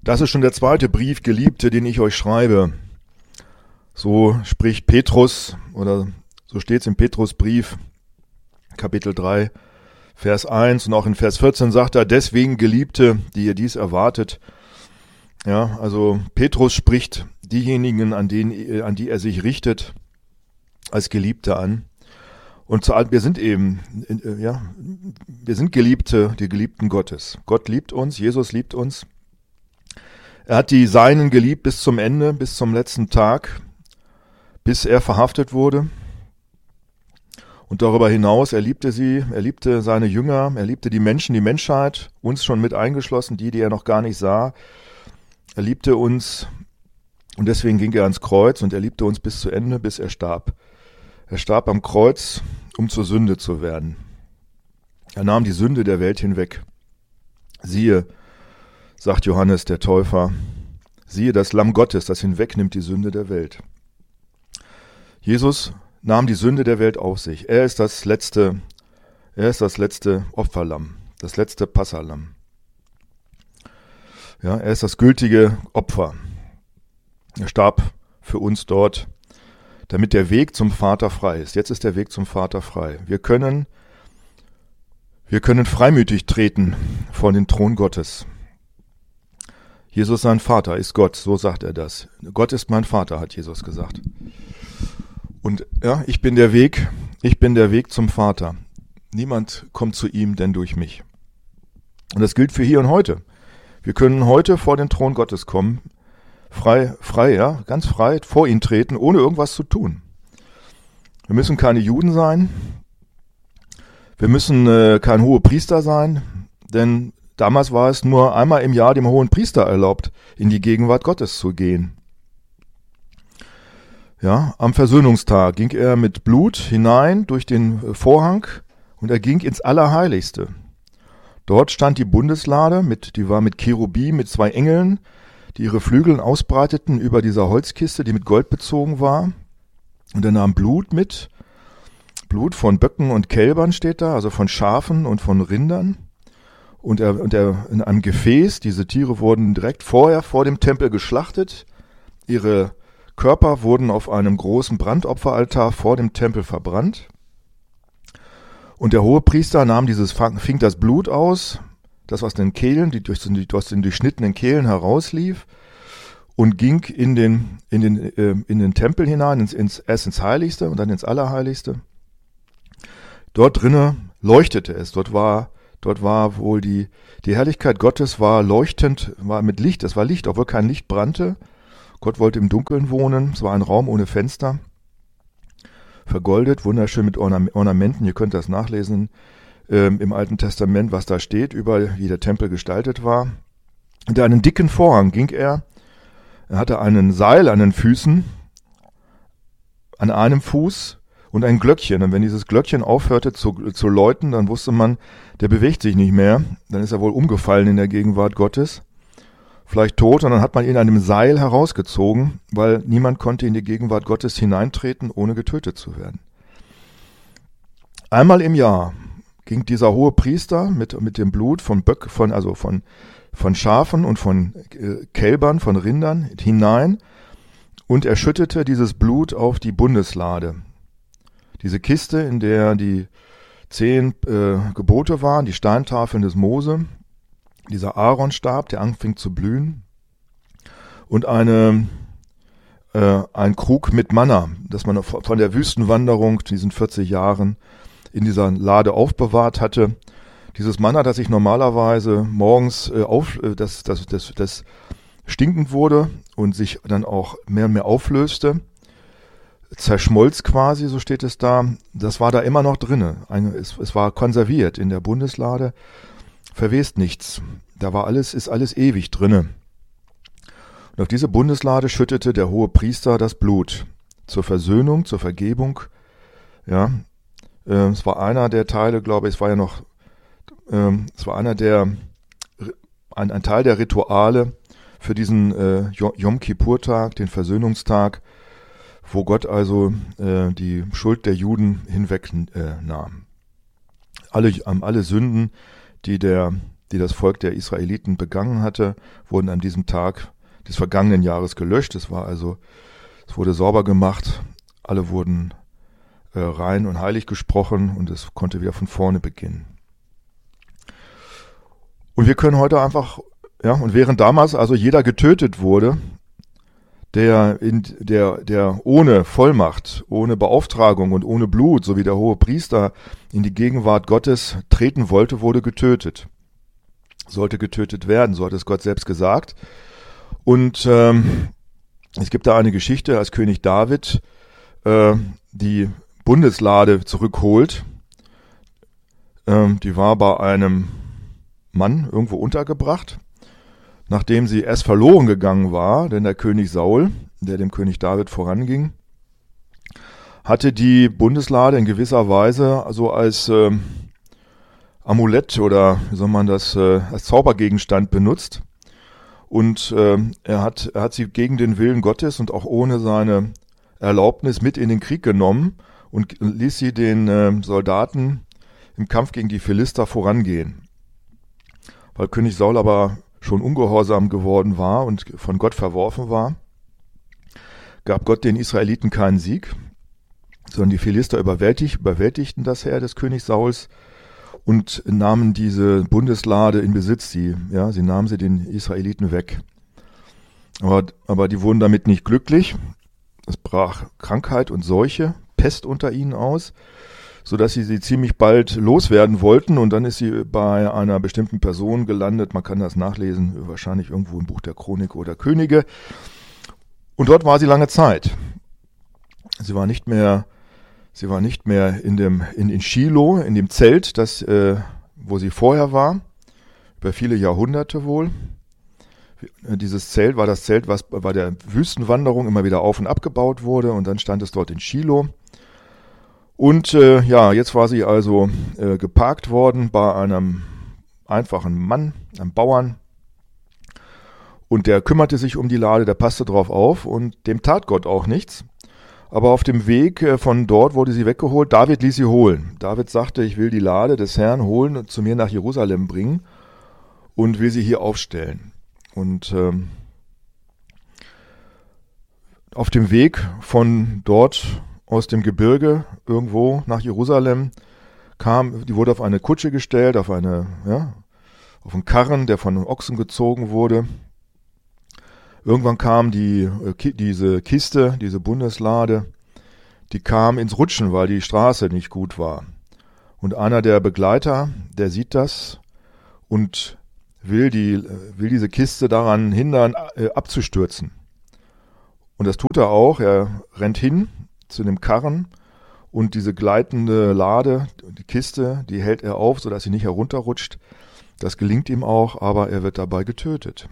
Das ist schon der zweite Brief, Geliebte, den ich euch schreibe. So spricht Petrus, oder so steht es im Petrusbrief, Kapitel 3, Vers 1, und auch in Vers 14 sagt er, deswegen Geliebte, die ihr dies erwartet. Ja, also Petrus spricht diejenigen, an die er sich richtet, als Geliebte an. Und wir sind eben, wir sind Geliebte, die Geliebten Gottes. Gott liebt uns, Jesus liebt uns. Er hat die Seinen geliebt bis zum Ende, bis zum letzten Tag, bis er verhaftet wurde. Und darüber hinaus, er liebte sie, er liebte seine Jünger, er liebte die Menschen, die Menschheit, uns schon mit eingeschlossen, die er noch gar nicht sah. Er liebte uns und deswegen ging er ans Kreuz und er liebte uns bis zu Ende, bis er starb. Er starb am Kreuz, um zur Sünde zu werden. Er nahm die Sünde der Welt hinweg. Siehe, sagt Johannes der Täufer, siehe das Lamm Gottes, das hinwegnimmt die Sünde der Welt. Jesus nahm die Sünde der Welt auf sich. Er ist das letzte Opferlamm, das letzte Passahlamm. Ja, er ist das gültige Opfer. Er starb für uns dort, damit der Weg zum Vater frei ist. Jetzt ist der Weg zum Vater frei. Wir können freimütig treten vor den Thron Gottes. Jesus, sein Vater, ist Gott, so sagt er das. Gott ist mein Vater, hat Jesus gesagt. Und ja, ich bin der Weg zum Vater. Niemand kommt zu ihm, denn durch mich. Und das gilt für hier und heute. Wir können heute vor den Thron Gottes kommen, ganz frei vor ihn treten, ohne irgendwas zu tun. Wir müssen keine Juden sein. Wir müssen kein Hohepriester sein, denn damals war es nur einmal im Jahr dem hohen Priester erlaubt, in die Gegenwart Gottes zu gehen. Ja, am Versöhnungstag ging er mit Blut hinein durch den Vorhang und er ging ins Allerheiligste. Dort stand die Bundeslade, die war mit Cherubim, mit 2 Engeln, die ihre Flügel ausbreiteten über dieser Holzkiste, die mit Gold bezogen war. Und er nahm Blut mit. Blut von Böcken und Kälbern steht da, also von Schafen und von Rindern. Und er in einem Gefäß, diese Tiere wurden direkt vorher vor dem Tempel geschlachtet. Ihre Körper wurden auf einem großen Brandopferaltar vor dem Tempel verbrannt. Und der Hohepriester fing das Blut aus, das aus den Kehlen, aus den durchschnittenen Kehlen herauslief, und ging in den Tempel hinein, erst ins Heiligste und dann ins Allerheiligste. Dort drinnen leuchtete es, dort war wohl die Herrlichkeit Gottes war leuchtend, war mit Licht, es war Licht, obwohl kein Licht brannte. Gott wollte im Dunkeln wohnen, es war ein Raum ohne Fenster, vergoldet, wunderschön mit Ornamenten, ihr könnt das nachlesen im Alten Testament, was da steht, wie der Tempel gestaltet war. Unter einen dicken Vorhang ging er hatte einen Seil an den Füßen, an einem Fuß und ein Glöckchen. Und wenn dieses Glöckchen aufhörte zu läuten, dann wusste man, der bewegt sich nicht mehr. Dann ist er wohl umgefallen in der Gegenwart Gottes. Vielleicht tot. Und dann hat man ihn an einem Seil herausgezogen, weil niemand konnte in die Gegenwart Gottes hineintreten, ohne getötet zu werden. Einmal im Jahr ging dieser hohe Priester mit dem Blut von Schafen und von Kälbern, von Rindern hinein und er schüttete dieses Blut auf die Bundeslade. Diese Kiste, in der die 10 Gebote waren, die Steintafeln des Mose, dieser Aaronstab, der anfing zu blühen, und ein Krug mit Manna, das man von der Wüstenwanderung, diesen 40 Jahren, in dieser Lade aufbewahrt hatte. Dieses Manna, das sich normalerweise morgens das stinkend wurde und sich dann auch mehr und mehr auflöste, zerschmolz quasi, so steht es da, das war da immer noch drinne. Es war konserviert in der Bundeslade, verwest nichts. Ist alles ewig drinne. Und auf diese Bundeslade schüttete der hohe Priester das Blut zur Versöhnung, zur Vergebung. Ja, es war einer der Teile, glaube ich, es war ein Teil der Rituale für diesen Yom Kippur-Tag, den Versöhnungstag, wo Gott also die Schuld der Juden hinwegnahm. Alle Sünden, die die das Volk der Israeliten begangen hatte, wurden an diesem Tag des vergangenen Jahres gelöscht. Es wurde sauber gemacht, alle wurden rein und heilig gesprochen und es konnte wieder von vorne beginnen. Und wir können heute einfach, und während damals also jeder getötet wurde, der ohne Vollmacht, ohne Beauftragung und ohne Blut, so wie der hohe Priester in die Gegenwart Gottes treten wollte, wurde getötet. Sollte getötet werden, so hat es Gott selbst gesagt. Und es gibt da eine Geschichte, als König David die Bundeslade zurückholt. Die war bei einem Mann irgendwo untergebracht, nachdem sie erst verloren gegangen war, denn der König Saul, der dem König David voranging, hatte die Bundeslade in gewisser Weise so als Amulett oder wie soll man das, als Zaubergegenstand benutzt. Und er hat sie gegen den Willen Gottes und auch ohne seine Erlaubnis mit in den Krieg genommen und ließ sie den Soldaten im Kampf gegen die Philister vorangehen. Weil König Saul aber schon ungehorsam geworden war und von Gott verworfen war, gab Gott den Israeliten keinen Sieg, sondern die Philister überwältigten das Heer des Königs Sauls und nahmen diese Bundeslade in Besitz. Sie nahmen sie den Israeliten weg. Aber die wurden damit nicht glücklich. Es brach Krankheit und Seuche, Pest unter ihnen aus, sodass sie ziemlich bald loswerden wollten. Und dann ist sie bei einer bestimmten Person gelandet. Man kann das nachlesen, wahrscheinlich irgendwo im Buch der Chronik oder Könige. Und dort war sie lange Zeit. Sie war nicht mehr in Shiloh, in dem Zelt, wo sie vorher war, über viele Jahrhunderte wohl. Dieses Zelt war das Zelt, was bei der Wüstenwanderung immer wieder auf und abgebaut wurde, und dann stand es dort in Shiloh. Und jetzt war sie also geparkt worden bei einem einfachen Mann, einem Bauern. Und der kümmerte sich um die Lade, der passte drauf auf und dem tat Gott auch nichts. Aber auf dem Weg von dort wurde sie weggeholt. David ließ sie holen. David sagte, ich will die Lade des Herrn holen und zu mir nach Jerusalem bringen und will sie hier aufstellen. Und auf dem Weg von dort aus dem Gebirge irgendwo nach Jerusalem die wurde auf eine Kutsche gestellt, auf einen Karren, der von Ochsen gezogen wurde. Irgendwann kam diese Kiste, diese Bundeslade, die kam ins Rutschen, weil die Straße nicht gut war. Und einer der Begleiter, der sieht das und will diese Kiste daran hindern, abzustürzen. Und das tut er auch. Er rennt hin zu dem Karren und diese gleitende Lade, die Kiste, die hält er auf, sodass sie nicht herunterrutscht. Das gelingt ihm auch, aber er wird dabei getötet.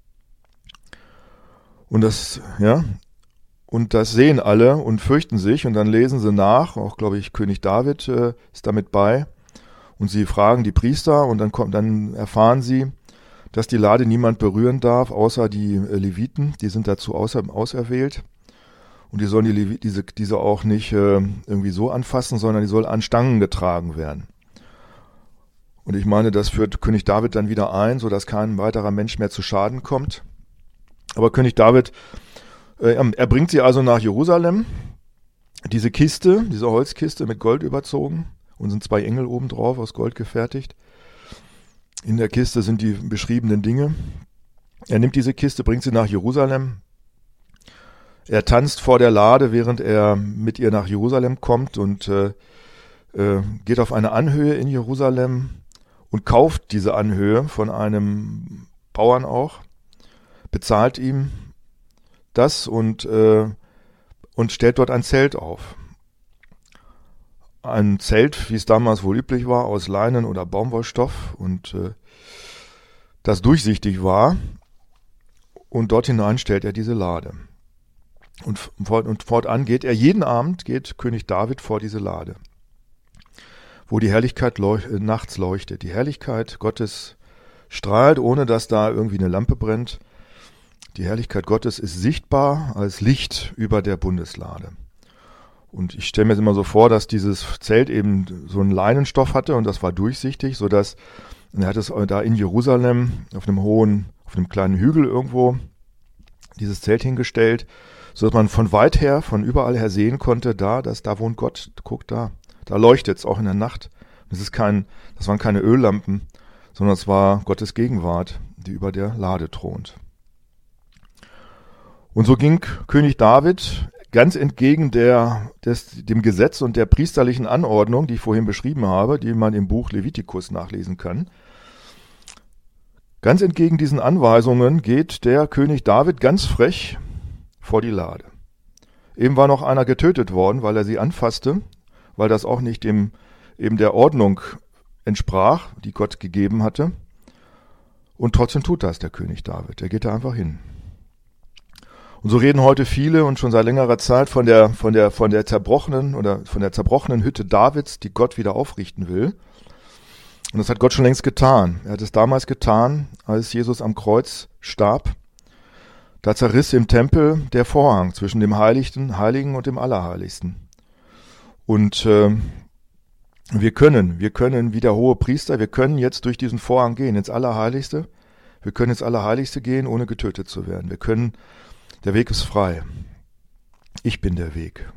Und das sehen alle und fürchten sich, und dann lesen sie nach, auch glaube ich König David ist damit bei, und sie fragen die Priester, und dann erfahren sie, dass die Lade niemand berühren darf, außer die Leviten, die sind dazu auserwählt, und die sollen diese auch nicht irgendwie so anfassen, sondern die soll an Stangen getragen werden. Und ich meine, das führt König David dann wieder ein, sodass kein weiterer Mensch mehr zu Schaden kommt. Aber König David, er bringt sie also nach Jerusalem, diese Holzkiste mit Gold überzogen, und sind 2 Engel obendrauf aus Gold gefertigt. In der Kiste sind die beschriebenen Dinge. Er nimmt diese Kiste, bringt sie nach Jerusalem. Er tanzt vor der Lade, während er mit ihr nach Jerusalem kommt, und geht auf eine Anhöhe in Jerusalem und kauft diese Anhöhe von einem Bauern auch, bezahlt ihm das und stellt dort ein Zelt auf. Ein Zelt, wie es damals wohl üblich war, aus Leinen oder Baumwollstoff, und das durchsichtig war, und dort hinein stellt er diese Lade. Und fortan jeden Abend geht König David vor diese Lade, wo die Herrlichkeit nachts leuchtet. Die Herrlichkeit Gottes strahlt, ohne dass da irgendwie eine Lampe brennt. Die Herrlichkeit Gottes ist sichtbar als Licht über der Bundeslade. Und ich stelle mir jetzt immer so vor, dass dieses Zelt eben so einen Leinenstoff hatte, und das war durchsichtig, sodass Und er hat es da in Jerusalem auf einem kleinen Hügel irgendwo dieses Zelt hingestellt, sodass man von weit her, von überall her sehen konnte, da wohnt Gott, guckt da leuchtet es auch in der Nacht. Das waren keine Öllampen, sondern es war Gottes Gegenwart, die über der Lade thront. Und so ging König David ganz entgegen dem Gesetz und der priesterlichen Anordnung, die ich vorhin beschrieben habe, die man im Buch Levitikus nachlesen kann. Ganz entgegen diesen Anweisungen geht der König David ganz frech vor die Lade. Eben war noch einer getötet worden, weil er sie anfasste, weil das auch nicht eben der Ordnung entsprach, die Gott gegeben hatte. Und trotzdem tut das der König David. Er geht da einfach hin. Und so reden heute viele und schon seit längerer Zeit von der zerbrochenen Hütte Davids, die Gott wieder aufrichten will. Und das hat Gott schon längst getan. Er hat es damals getan, als Jesus am Kreuz starb. Da zerriss im Tempel der Vorhang zwischen dem Heiligen und dem Allerheiligsten. Und wir können wie der hohe Priester, wir können jetzt durch diesen Vorhang gehen, ins Allerheiligste. Wir können ins Allerheiligste gehen, ohne getötet zu werden. Der Weg ist frei. Ich bin der Weg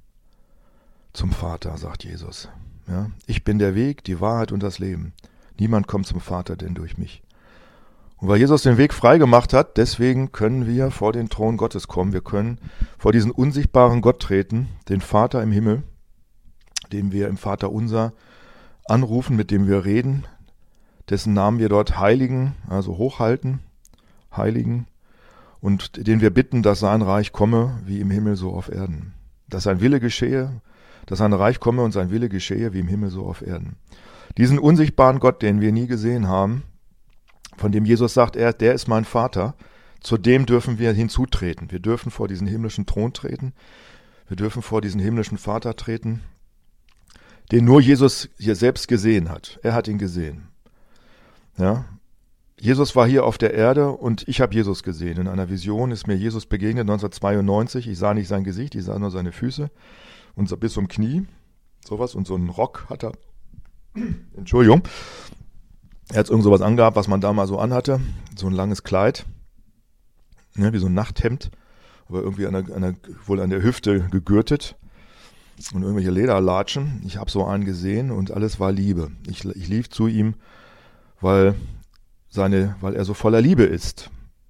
zum Vater, sagt Jesus. Ja, ich bin der Weg, die Wahrheit und das Leben. Niemand kommt zum Vater denn durch mich. Und weil Jesus den Weg frei gemacht hat, deswegen können wir vor den Thron Gottes kommen. Wir können vor diesen unsichtbaren Gott treten, den Vater im Himmel, den wir im Vaterunser anrufen, mit dem wir reden, dessen Namen wir dort heiligen, also hochhalten, heiligen, und den wir bitten, dass sein Reich komme, wie im Himmel so auf Erden. Dass sein Wille geschehe, dass sein Reich komme und sein Wille geschehe, wie im Himmel so auf Erden. Diesen unsichtbaren Gott, den wir nie gesehen haben, von dem Jesus sagt, der ist mein Vater, zu dem dürfen wir hinzutreten. Wir dürfen vor diesen himmlischen Thron treten, wir dürfen vor diesen himmlischen Vater treten, den nur Jesus hier selbst gesehen hat. Er hat ihn gesehen. Ja? Jesus war hier auf der Erde und ich habe Jesus gesehen. In einer Vision ist mir Jesus begegnet 1992. Ich sah nicht sein Gesicht, ich sah nur seine Füße und so bis zum Knie. Sowas und so einen Rock hat er. Entschuldigung. Er hat irgend sowas angehabt, was man da mal so anhatte. So ein langes Kleid. Ja, wie so ein Nachthemd. Aber irgendwie wohl an der Hüfte gegürtet. Und irgendwelche Lederlatschen. Ich habe so einen gesehen und alles war Liebe. Ich lief zu ihm, weil er so voller Liebe ist.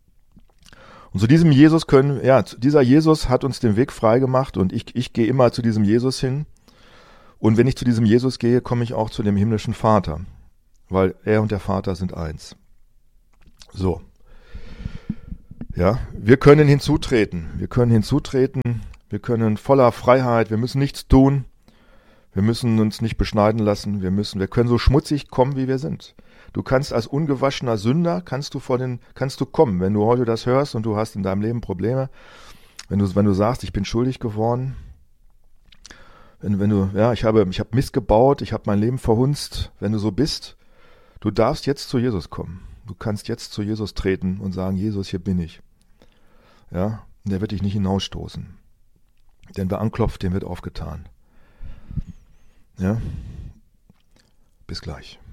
Und zu diesem Jesus dieser Jesus hat uns den Weg frei gemacht und ich gehe immer zu diesem Jesus hin. Und wenn ich zu diesem Jesus gehe, komme ich auch zu dem himmlischen Vater, weil er und der Vater sind eins. So. Ja, wir können hinzutreten. Wir können voller Freiheit, wir müssen nichts tun. Wir müssen uns nicht beschneiden lassen. Wir können so schmutzig kommen, wie wir sind. Du kannst als ungewaschener Sünder, kannst du kommen. Wenn du heute das hörst und du hast in deinem Leben Probleme, wenn du sagst, ich bin schuldig geworden, ich habe Mist gebaut, ich habe mein Leben verhunzt, wenn du so bist, du darfst jetzt zu Jesus kommen. Du kannst jetzt zu Jesus treten und sagen, Jesus, hier bin ich. Ja, und der wird dich nicht hinausstoßen. Denn wer anklopft, dem wird aufgetan. Ja, bis gleich.